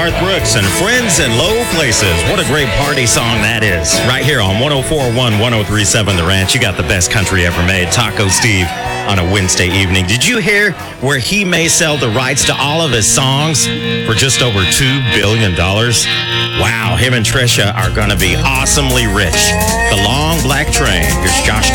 Garth Brooks and Friends in Low Places. What a great party song that is. Right here on 104.1, 103.7 The Ranch. You got the best country ever made. Taco Steve on a Wednesday evening. Did you hear where he may sell the rights to all of his songs for just over $2 billion? Wow, him and Trisha are going to be awesomely rich. The Long Black Train. Here's Josh